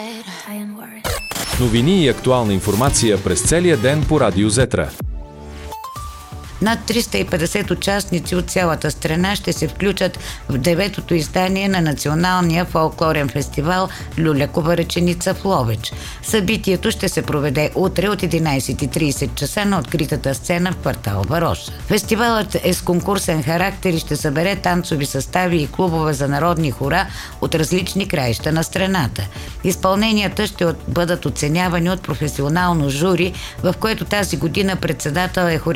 Новини и актуална информация през целия ден по Радио Зетра. Над 350 участници от цялата страна ще се включат в 9-то издание на Националния фолклорен фестивал Люлякова ръченица в Ловеч. Събитието ще се проведе утре от 11:30 часа на откритата сцена в квартал Вароша. Фестивалът е с конкурсен характер и ще събере танцови състави и клубове за народни хора от различни краища на страната. Изпълненията ще бъдат оценявани от професионално жури, в което тази година председател е